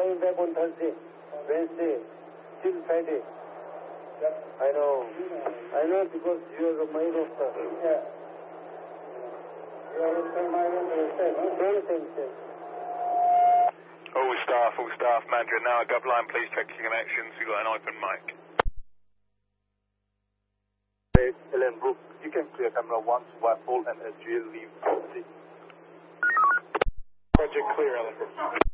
coming back on Thursday, Wednesday, till Friday. I know because you are my roster. Yeah. You are my roster. Same. All staff, Mandarin now at GovLine, please check your connections. We've got an open mic. Ellen Brook, you can clear camera 1 to Whitehall and SGA leave. Project clear, Ellen Brook.